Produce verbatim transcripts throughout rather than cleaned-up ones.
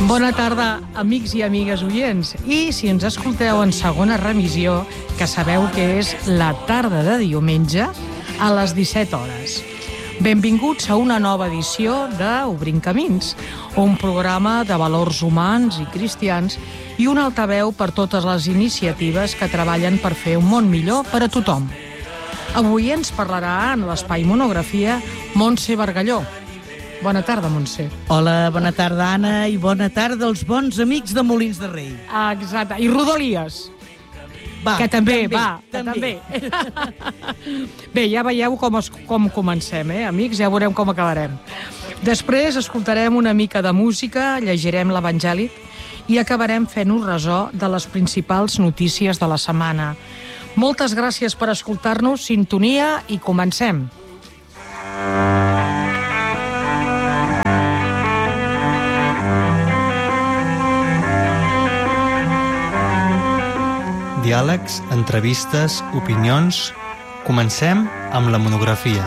Bona tarda, amics i amigues oients. I si ens escolteu en segona remissió, que sabeu que és la tarda de diumenge a les disset hores. Benvinguts a una nova edició d'Obrint Camins, un programa de valors humans i cristians i un altaveu per totes les iniciatives que treballen per fer un món millor per a tothom. Avui ens parlarà en l'espai monografia Montse Bargalló. Bona tarda, Montse. Hola, bona tarda, Anna, i bona tarda als bons amics de Molins de Rei. Exacte, i Rodalies. Va, que també, també va, que també. també. Bé, ja veieu com, es, com comencem, eh, amics? Ja veurem com acabarem. Després escoltarem una mica de música, llegirem l'Evangeli i acabarem fent-nos ressò de les principals notícies de la setmana. Moltes gràcies per escoltar-nos, sintonia i comencem. Diàlegs, entrevistes, opinions... Comencem amb la monografia.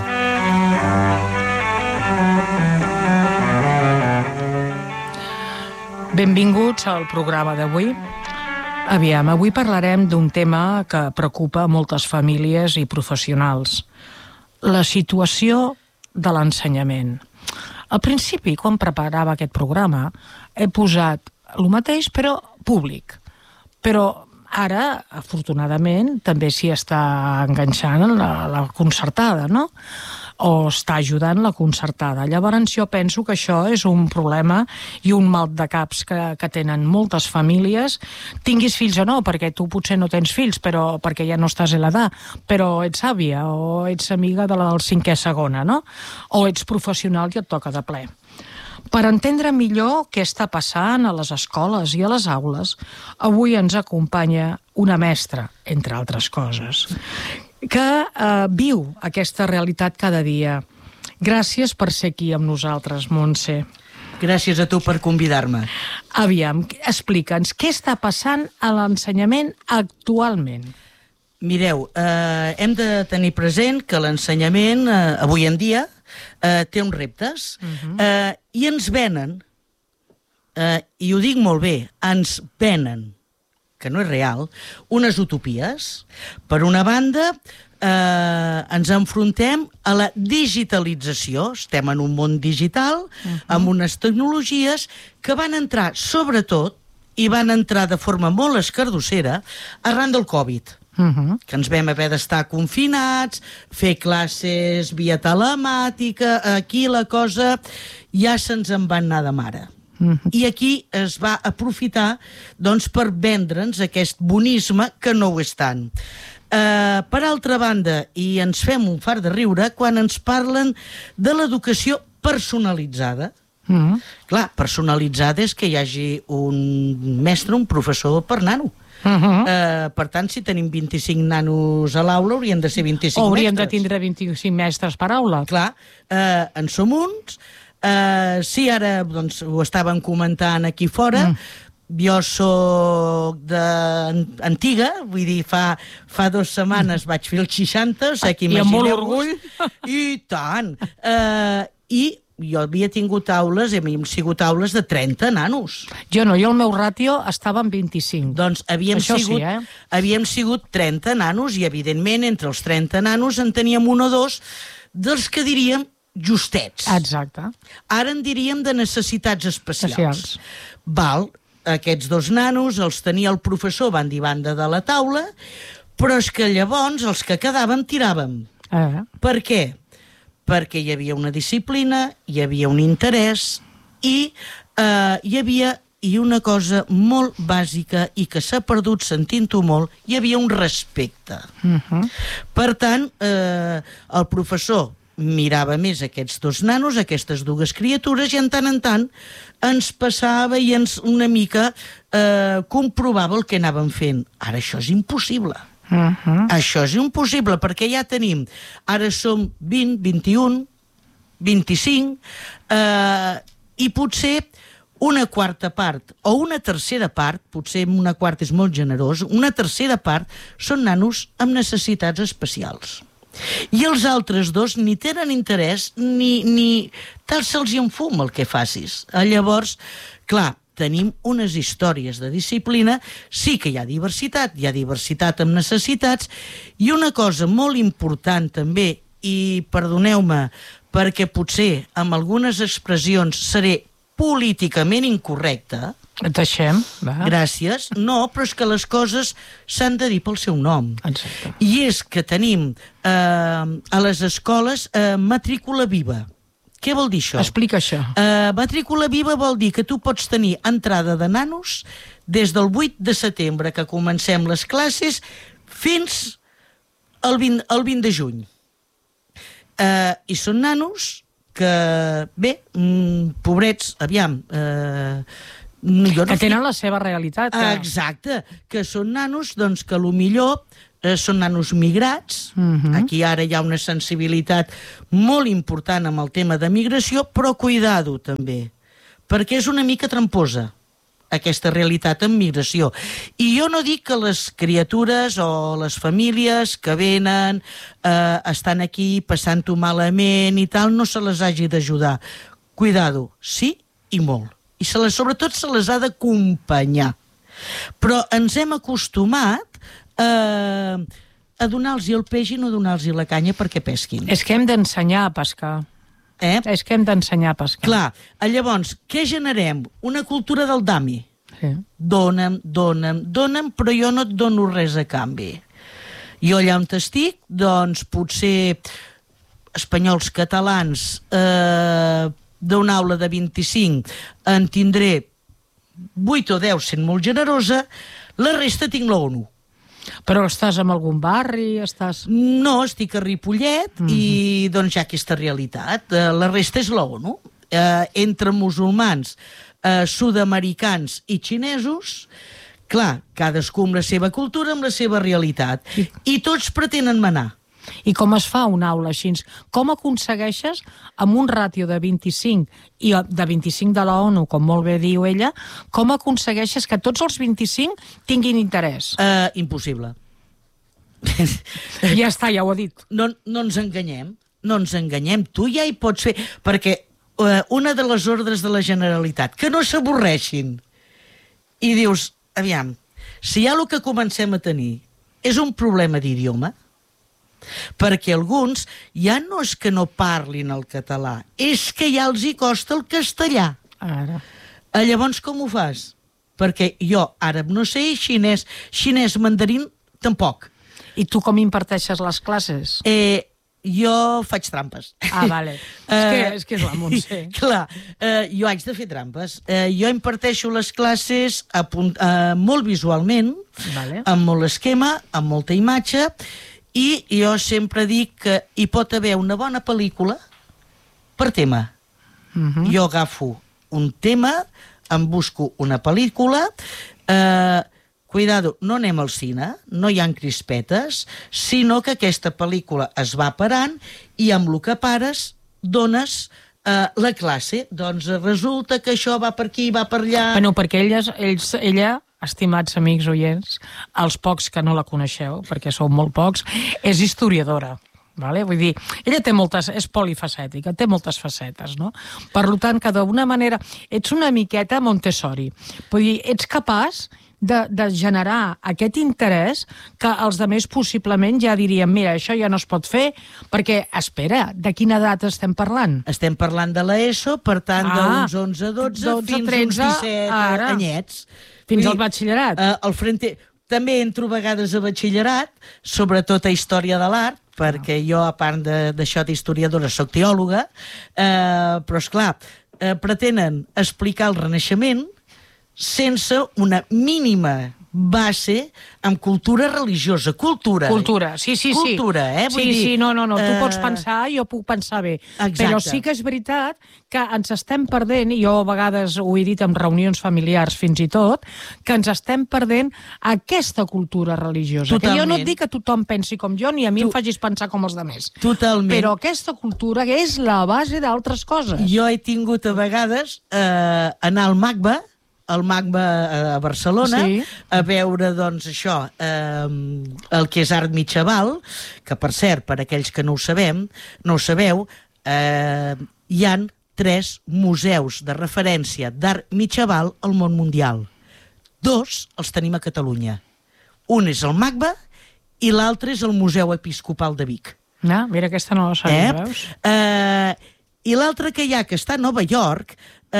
Benvinguts al programa d'avui. Aviam, avui parlarem d'un tema que preocupa moltes famílies i professionals. La situació de l'ensenyament. Al principi, quan preparava aquest programa, he posat el mateix, però públic. Però ara, afortunadament, també s'hi està enganxant la, la concertada, no? O està ajudant la concertada. Llavors jo penso que això és un problema i un mal de caps que, que tenen moltes famílies, tinguis fills o no, perquè tu potser no tens fills, però perquè ja no estàs a l'edat, però ets àvia o ets amiga de la del cinquè segona, no? O ets professional i et toca de ple. Per entendre millor què està passant a les escoles i a les aules, avui ens acompanya una mestra, entre altres coses, que eh, viu aquesta realitat cada dia. Gràcies per ser aquí amb nosaltres, Montse. Gràcies a tu per convidar-me. Aviam, explica'ns, què està passant a l'ensenyament actualment? Mireu, eh, hem de tenir present que l'ensenyament, eh, avui en dia, eh, té uns reptes, uh-huh. eh, i ens venen, eh, i ho dic molt bé, ens venen, que no és real, unes utopies. Per una banda, eh, ens enfrontem a la digitalització. Estem en un món digital, uh-huh. amb unes tecnologies que van entrar, sobretot, i van entrar de forma molt escardossera arran del Covid. Uh-huh. Que ens vam haver d'estar confinats, fer classes via telemàtica, aquí la cosa ja se'ns en va anar de mare. Uh-huh. I aquí es va aprofitar, doncs, per vendre'ns aquest bonisme que no ho és tant. Uh, per altra banda, i ens fem un fart de riure quan ens parlen de l'educació personalitzada. Uh-huh. Clar, personalitzada és que hi hagi un mestre, un professor per nano. Uh-huh. Uh, per tant, si tenim vint-i-cinc nanos a l'aula, haurien de ser vint-i-cinc mestres. O hauríem de tindre vint-i-cinc mestres per aula. Clar, uh, en som uns. Uh, sí, ara doncs, ho estàvem comentant aquí fora. Mm. Jo soc d'antiga, vull dir, fa, fa dues setmanes vaig fer els seixanta, o sigui, i amb molt orgull. I tant. Uh, I jo havia tingut aules, i havíem sigut aules de trenta nanos. Jo no, jo el meu ràtio estava en vint-i-cinc. Doncs havíem Això sigut, sí, eh? havíem sigut trenta nanos, i evidentment entre els trenta nanos en teníem un o dos dels que diríem justets. Exacte. Ara en diríem de necessitats especials. Especials. Val, aquests dos nanos els tenia el professor banda i banda de la taula, però és que llavors els que quedàvem tiràvem. Eh. Per què? Perquè hi havia una disciplina, hi havia un interès i eh, hi havia, i una cosa molt bàsica i que s'ha perdut sentint-ho molt, hi havia un respecte. Uh-huh. Per tant, eh, el professor mirava més aquests dos nanos, aquestes dues criatures, i en tant en tant ens passava i ens una mica eh, comprovava el que anàvem fent. Ara això és impossible. Uh-huh. Això és impossible, perquè ja tenim, ara som vint, vint-i-un, vint-i-cinc, eh, i potser una quarta part o una tercera part, potser una quarta és molt generós, una tercera part són nanos amb necessitats especials. I els altres dos ni tenen interès ni, ni tal se'ls hi enfuma el que facis. Llavors, clar, tenim unes històries de disciplina, sí que hi ha diversitat, hi ha diversitat amb necessitats, i una cosa molt important també, i perdoneu-me, perquè potser amb algunes expressions seré políticament incorrecte. Et deixem, va. Gràcies. No, però és que les coses s'han de dir pel seu nom. Exacte. I és que tenim eh, a les escoles eh, matrícula viva. Què vol dir això? Explica això. Uh, matrícula viva vol dir que tu pots tenir entrada de nanos des del vuit de setembre, que comencem les classes, fins al vint, al vint de juny. Uh, I són nanos que, bé, mm, pobrets, aviam... Uh, jo no que tenen la seva realitat. Que... Exacte, que són nanos doncs, que millor eh, són nanos migrats. Uh-huh. Aquí ara hi ha una sensibilitat molt important amb el tema de migració, però cuidado també, perquè és una mica tramposa aquesta realitat en migració. I jo no dic que les criatures o les famílies que venen, eh, estan aquí passant-ho malament i tal, no se les hagi d'ajudar. Cuidado, sí i molt. I se les, sobretot se les ha d'acompanyar. Però ens hem acostumat eh, a donar-los el peix i no donar-los la canya perquè pesquin. És que hem d'ensenyar a pescar. Eh? És que hem d'ensenyar a pescar. Clar, llavors, què generem? Una cultura del dami. Sí. Dóna'm, dóna'm, dóna'm, però jo no et dono res a canvi. Jo allà on estic, doncs potser espanyols catalans... Eh, d'una aula de vint-i-cinc en tindré vuit o deu, sent molt generosa, la resta tinc la ONU. Però estàs en algun barri? Estàs... No, estic a Ripollet, mm-hmm. i doncs hi ha aquesta realitat. Uh, la resta és la ONU. Uh, entre musulmans, uh, sud-americans i xinesos, clar, cadascú amb la seva cultura, amb la seva realitat. I, I tots pretenen manar. I com es fa una aula així? Com aconsegueixes, amb un ràtio de vint-i-cinc, i de vint-i-cinc de la ONU, com molt bé diu ella, com aconsegueixes que tots els vint-i-cinc tinguin interès? Uh, impossible. Ja està, ja ho ha dit. No, no ens enganyem, no ens enganyem. Tu ja hi pots fer... Perquè uh, una de les ordres de la Generalitat, que no s'avorreixin. I dius, aviam, si ja el que comencem a tenir és un problema d'idioma, perquè alguns ja no és que no parlin el català, és que ja els hi costa el castellà. Ara. Llavors com ho fas? Perquè jo àrab no sé, xinès, xinès mandarín tampoc. I tu com imparteixes les classes? Eh, jo faig trampes. Ah, vale. Uh, és, que, és que és la Montse. Clar, uh, jo haig de fer trampes. Uh, jo imparteixo les classes a punt, uh, molt visualment, vale. Amb molt esquema, amb molta imatge, i jo sempre dic que hi pot haver una bona pel·lícula per tema. Uh-huh. Jo agafo un tema, em busco una pel·lícula, eh, cuidado, no anem al cine, no hi ha crispetes, sinó que aquesta pel·lícula es va parant i amb el que pares dones eh, la classe. Doncs resulta que això va per aquí, va per allà... Bueno, perquè elles, ells, ella... estimats amics oients, els pocs que no la coneixeu, perquè sou molt pocs, és historiadora. Vale? Vull dir, ella té moltes, és polifacètica, té moltes facetes, no? Per tant, que d'una manera ets una miqueta Montessori. Vull dir, ets capaç de, de generar aquest interès que els altres possiblement ja dirien, mira, això ja no es pot fer, perquè, espera, de quina edat estem parlant? Estem parlant de l'ESO, per tant, ah, d'uns onze, dotze, dotze fins tretze, uns disset ara. Anyets. Fins al batxillerat. Uh, el frente... També entro vegades a batxillerat, sobretot a Història de l'Art, perquè jo, a part d'això d'historiadora, soc teòloga, eh, però, esclar, eh, pretenen explicar el Renaixement sense una mínima base amb cultura religiosa. Cultura. Cultura, sí, sí, sí. Cultura, eh? Vull sí, dir, sí, no, no, no. Tu eh... pots pensar, jo puc pensar bé. Exacte. Però sí que és veritat que ens estem perdent, i jo a vegades ho he dit en reunions familiars fins i tot, que ens estem perdent aquesta cultura religiosa. Totalment. Que jo no et dic que tothom pensi com jo, ni a mi tu... em facis pensar com els altres. Totalment. Però aquesta cultura és la base d'altres coses. Jo he tingut a vegades eh, anar al MACBA, al MACBA a Barcelona, sí. A veure, doncs, això, eh, el que és art mitjaval, que, per cert, per aquells que no ho sabem, no ho sabeu, eh, hi han tres museus de referència d'art mitjaval al món mundial. Dos els tenim a Catalunya. Un és el MACBA i l'altre és el Museu Episcopal de Vic. No, mira, aquesta no la sabia, Eh? veus? Eh, I l'altre que hi ha, que està a Nova York,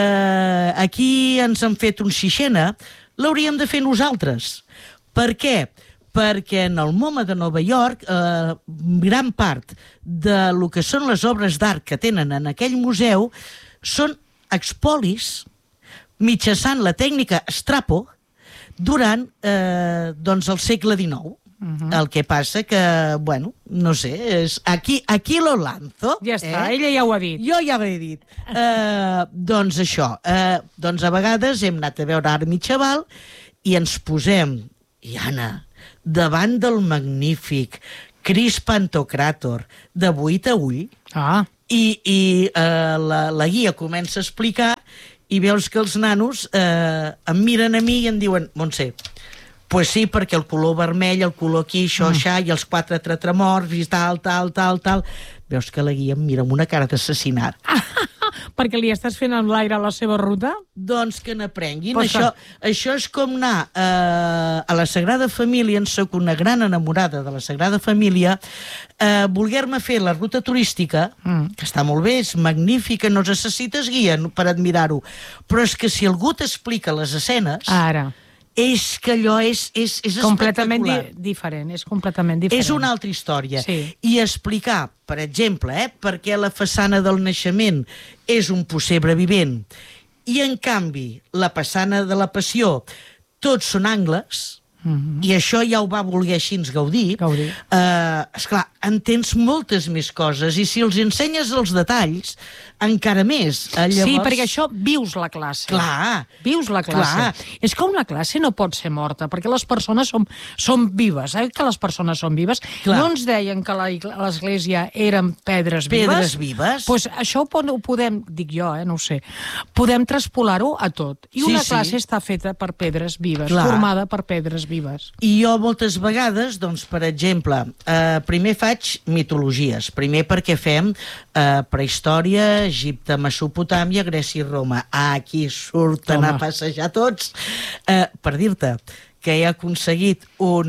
eh, aquí ens han fet un sixena, l'hauríem de fer nosaltres. Per què? Perquè en el MoMA de Nova York, eh, gran part de lo que són les obres d'art que tenen en aquell museu són expolis mitjançant la tècnica Strapo durant eh, doncs el segle dinou. Uh-huh. El que passa que, bueno, no sé, és aquí, aquí lo lanzo. Ja està, eh? ella ja ho ha dit. Jo ja ho he dit. Uh, doncs això, uh, doncs a vegades hem anat a veure art mitjaval i ens posem, i Anna, davant del magnífic Cris Pantocràtor de vuit a ull, Ah, i, i uh, la, la guia comença a explicar i veus que els nanos uh, em miren a mi i em diuen, Montse, pues sí, perquè el color vermell, el color aquí, això, mm. això, i els quatre tetramorfs, i tal, tal, tal, tal. Veus que la guia em mira amb una cara d'assassinat. perquè li estàs fent amb l'aire la seva ruta? Doncs que n'aprenguin. Pues Això, això és com anar eh, a la Sagrada Família, en soc una gran enamorada de la Sagrada Família, eh, voler-me fer la ruta turística, mm. que està molt bé, és magnífica, no necessites guia per admirar-ho, però és que si algú t'explica les escenes... Ara. És que allò és, és, és completament di espectacular. diferent, és completament diferent. És una altra història. Sí. I explicar, per exemple, eh, per què la façana del naixement és un pessebre vivent i, en canvi, la façana de la Passió tots són angles, mm-hmm. i això ja ho va voler així gaudir, Gaudir. Eh, esclar, entens moltes més coses i si els ensenyes els detalls, encara més. Eh, llavors... Sí, perquè això vius la classe. Clar. Vius la classe. Clar. És que una classe no pot ser morta, perquè les persones som, som vives. Eh? Que les persones són vives. Clar. No ens deien que l'església eren pedres vives? Pedres vives. Pues això ho podem, dic jo, eh, no ho sé, podem traspolar-ho a tot. I Sí, una sí. classe està feta per pedres vives, Clar. formada per pedres vives. I jo moltes vegades, doncs, per exemple, eh, primer faig mitologies. Primer perquè fem eh, prehistòria, Egipte, Mesopotàmia, Grècia i Roma. Ah, aquí surten Home. a passejar tots. Eh, per dir-te que he aconseguit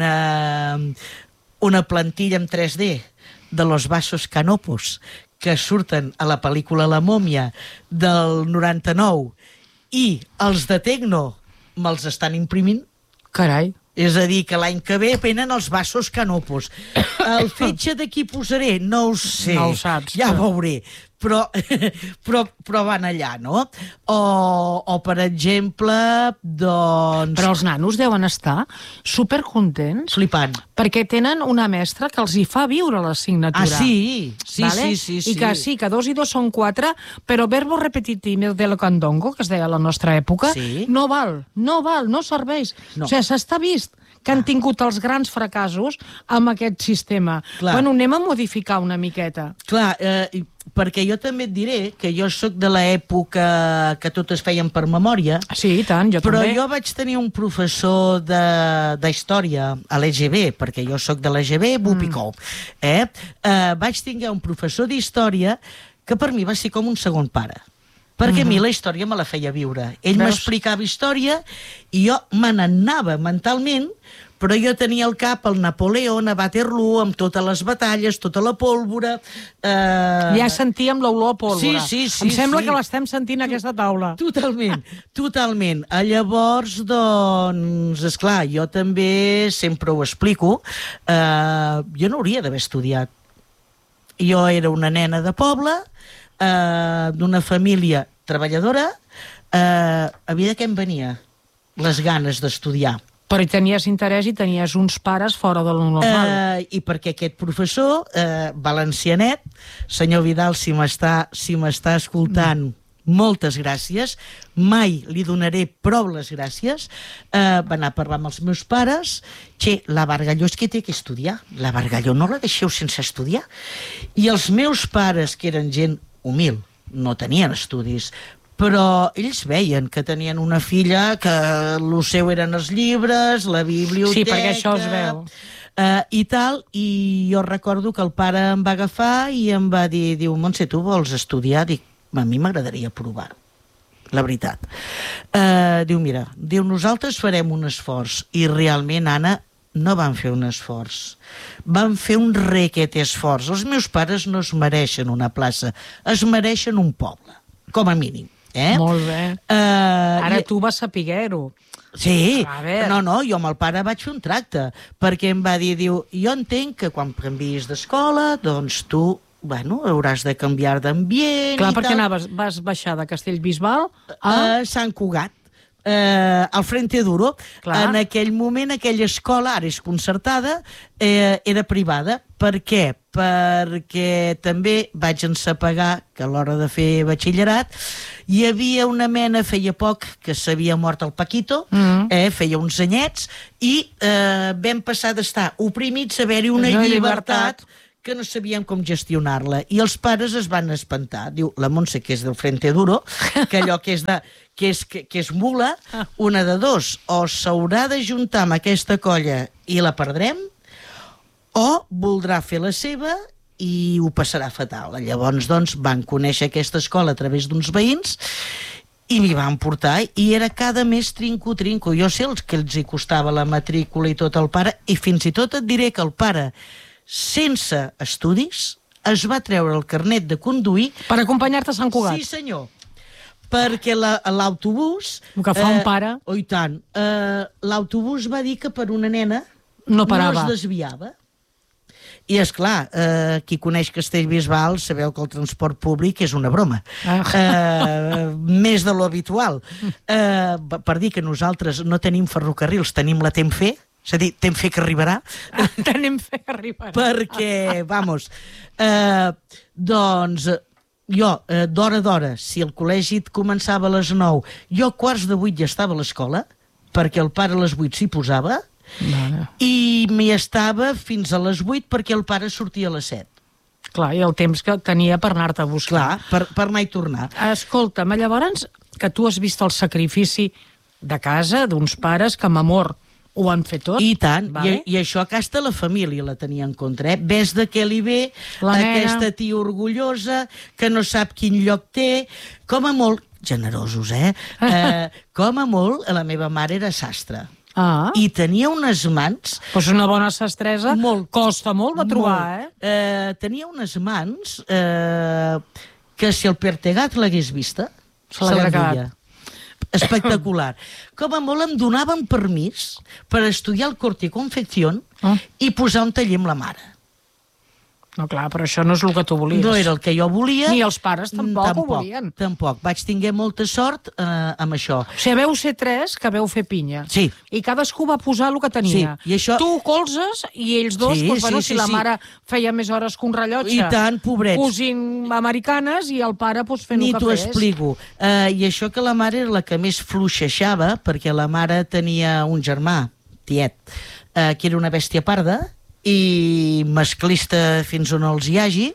una, una plantilla en tres D de los vasos canopos que surten a la pel·lícula La Mòmia del noranta-nou i els de Tecno me'ls estan imprimint. Carai. És a dir, que l'any que ve venen els vasos canopos. El fetge de qui posaré? No ho sé. No ho saps. Ja ho veuré. Però, però, però van allà, no? O, o per exemple, doncs... Però els nanos deuen estar supercontents Flipant. perquè tenen una mestra que els hi fa viure l'assignatura. Ah, sí? Sí, vale? sí, sí, sí. I que sí, que dos i dos són quatre, però verbo repetitiu del candongo, que es deia a la nostra època, Sí. no val, no val, no serveix. No. O sigui, s'està vist que han tingut els grans fracassos amb aquest sistema. Clar. Bueno, anem a modificar una miqueta. Clar, eh, i- perquè jo també et diré que jo sóc de l'època que totes feien per memòria, Sí, i tant, jo però també. jo vaig tenir un professor de, de història a l'E G B, perquè jo sóc de l'E G B, Bupicou. Mm. Eh? Eh, vaig tenir un professor d'història que per mi va ser com un segon pare. Perquè mm. a mi la història me la feia viure. Ell Veus? m'explicava història i jo me n'anava mentalment, però jo tenia al cap el Napoleó a Waterloo, amb totes les batalles, tota la pólvora... Eh... Ja sentíem l'olor a pólvora. Sí, sí, sí, Em sembla sí. que l'estem sentint a aquesta taula. Totalment, totalment. A llavors, doncs, esclar, jo també sempre ho explico, eh, jo no hauria d'haver estudiat. Jo era una nena de poble, eh, d'una família treballadora, eh, a mi de què em venia? Les ganes d'estudiar. Però hi tenies interès i tenies uns pares fora de lo normal. Eh, I perquè aquest professor, eh, valencianet, senyor Vidal, si m'està si m'està escoltant, mm. moltes gràcies, mai li donaré prou les gràcies, eh, va anar a parlar amb els meus pares, che, la Bargalló és que té que estudiar, la Bargalló no la deixeu sense estudiar. I els meus pares, que eren gent humil, no tenien estudis, però ells veien que tenien una filla que el seu eren els llibres, la biblioteca... Sí, perquè això es veu. Uh, i tal, i jo recordo que el pare em va agafar i em va dir, diu, Montse, tu vols estudiar? Dic, a mi m'agradaria provar, la veritat. Uh, diu, mira, diu, nosaltres farem un esforç, i realment, Anna, no van fer un esforç. Van fer un requete esforç. Els meus pares no es mereixen una plaça, es mereixen un poble, com a mínim. Eh? Molt bé. Uh, Ara i... tu vas saber-ho. Sí, no, no, jo amb el pare vaig fer un tracte, perquè em va dir, diu, jo entenc que quan canviïs d'escola, doncs tu, bueno, hauràs de canviar d'ambient. Clar, i perquè tal. anaves, vas baixar de Castellbisbal a... a Sant Cugat. Eh, al Frente Duro. Clar. En aquell moment aquella escola, ara és concertada, eh, era privada. Per què? Perquè també vaig ensapegar que a l'hora de fer batxillerat hi havia una mena, feia poc que s'havia mort el Paquito, mm. eh, feia uns anyets, i eh, vam passar d'estar oprimits a haver-hi una no llibertat, llibertat que no sabíem com gestionar-la, i els pares es van espantar. Diu, la Montse, que és del Frente Duro, que allò que és de que és, que, que és mula, una de dos, o s'haurà d'ajuntar amb aquesta colla i la perdrem, o voldrà fer la seva i ho passarà fatal. Llavors, doncs, van conèixer aquesta escola a través d'uns veïns i m'hi van portar, i era cada mes trinco-trinco. Jo sé els que els hi costava la matrícula i tot el pare, i fins i tot et diré que el pare, sense estudis, es va treure el carnet de conduir... Per acompanyar-te a Sant Cugat? Sí, senyor. Perquè l'autobús... El que fa eh, un pare... Oh, i tant. Eh, l'autobús va dir que per una nena no, parava. no es desviava. I, esclar, eh, qui coneix Castellbisbal sabeu que el transport públic és una broma. Ah. Eh, més de lo habitual. Eh, per dir que nosaltres no tenim ferrocarrils, tenim la Tenfe, és a dir, Tenfe que arribarà. Ah, tenim fe que arribarà. Perquè, vamos, eh, doncs... Jo, eh, d'hora d'hora, si el col·legi començava a les nou, jo a quarts de vuit ja estava a l'escola, perquè el pare a les vuit s'hi posava, vale. I m'hi estava fins a les vuit perquè el pare sortia a les set. Clar, i el temps que tenia per anar-te a buscar. Clar, per, per anar i tornar. Escolta'm, llavors, que tu has vist el sacrifici de casa, d'uns pares que amb amor ho han fet tot. I tant, vale? I, i això que hasta la família la tenia en contra, eh? Ves de què li ve la aquesta nena. tia orgullosa, que no sap quin lloc té, com a molt, generosos, eh? eh com a molt, la meva mare era sastre. Ah. I tenia unes mans... Pues una bona sastresa molt, costa molt de trobar, molt. eh? eh tenia unes mans eh, que si el Pertegat l'hagués vista, se l'enduia. Espectacular. Com a molt em donaven permís per estudiar el corte i confección oh. i posar un taller amb la mare. No, clar, però això no és el que tu volies. No era el que jo volia. Ni els pares tampoc, tampoc ho volien. Tampoc. Vaig tinguer molta sort eh, amb això. O sigui, veu ser tres que veu fer pinya. Sí. I cadascú va posar el que tenia. Sí. I això... Tu colzes i ells dos, sí, doncs, bueno, sí, si sí, la sí. mare feia més hores que un rellotge. I tant, pobrets. Cosint americanes i el pare doncs, fent Ni el que t'ho fes. explico. Uh, I això que la mare era la que més fluixeixava, perquè la mare tenia un germà, tiet, uh, que era una bèstia parda, i masclista fins on els hi hagi,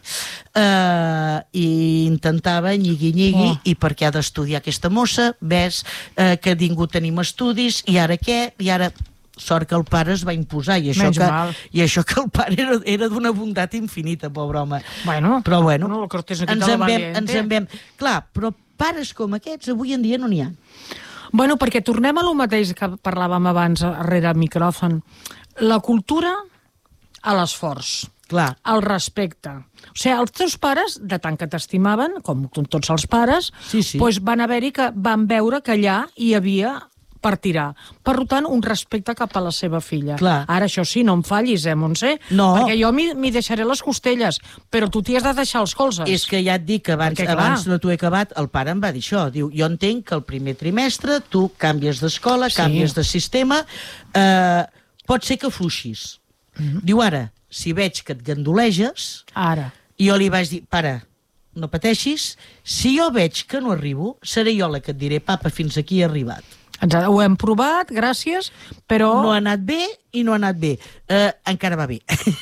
eh, i intentava nyigui-nyigui, oh. i per què ha d'estudiar aquesta mossa, ves eh, que ningú tenim estudis, i ara què? I ara sort que el pare es va imposar, i això, que, i això que el pare era, era d'una bondat infinita, pobre home. Bueno, però bueno, no, ens, en vam, ens en vam... Clar, però pares com aquests avui en dia no n'hi ha. Bueno, perquè tornem a lo mateix que parlàvem abans, darrere el micròfon. La cultura a l'esforç, al respecte. O sigui, els teus pares, de tant que t'estimaven, com tots els pares, sí, sí. Doncs van haver-hi que van veure que allà hi havia per tirar. Per tant, un respecte cap a la seva filla. Clar. Ara, això sí, no em fallis, eh, Montse? No. Perquè jo m'hi deixaré les costelles, però tu t'hi has de deixar els colzes. És que ja et dic que abans, Perquè, abans no t'ho he acabat, el pare em va dir això. Diu, jo entenc que el primer trimestre tu canvies d'escola, sí. canvies de sistema, eh, pot ser que fluixis. Mm-hmm. Diu, ara, si veig que et gandoleges... Ara. I jo li vaig dir, pare, no pateixis, si jo veig que no arribo, seré jo la que et diré, papa, fins aquí he arribat. Ho hem provat, gràcies, però... No ha anat bé i no ha anat bé. Uh, encara va bé.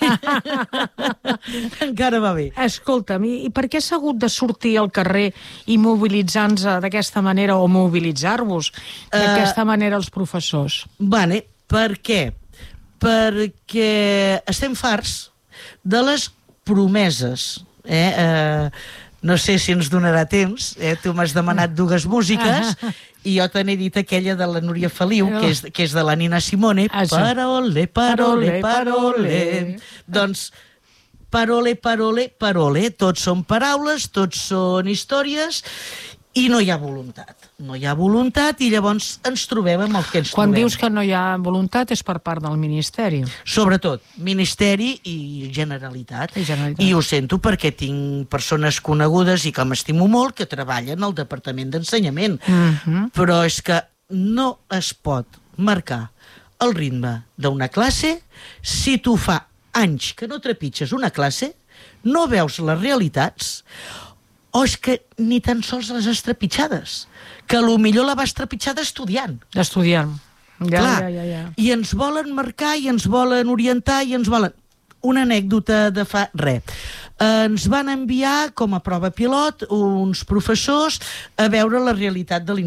Encara va bé. Escolta'm, i per què s'ha hagut de sortir al carrer i mobilitzar-nos d'aquesta manera, o mobilitzar-vos d'aquesta uh, manera els professors? Vale, per què? Perquè estem farts de les promeses. Eh? Uh, no sé si ens donarà temps, eh? Tu m'has demanat dues músiques i jo te n'he dit aquella de la Núria Feliu, que és, que és de la Nina Simone. Parole, parole, parole. Doncs parole, parole, parole. Tots són paraules, tots són històries i no hi ha voluntat. No hi ha voluntat i llavors ens trobem amb el que ens Quan trobem. dius que no hi ha voluntat és per part del Ministeri. Sobretot, Ministeri i Generalitat. I Generalitat. I ho sento perquè tinc persones conegudes i que m'estimo molt que treballen al Departament d'Ensenyament. Mm-hmm. Però és que no es pot marcar el ritme d'una classe si tu fa anys que no trepitges una classe, no veus les realitats, o és que ni tan sols les has trepitjades, que potser la vas trepitjar d'estudiant. D'estudiant. Ja, Clar, ja, ja, ja. I ens volen marcar i ens volen orientar i ens volen... Una anècdota de fa res. Ens van enviar com a prova pilot uns professors a veure la realitat de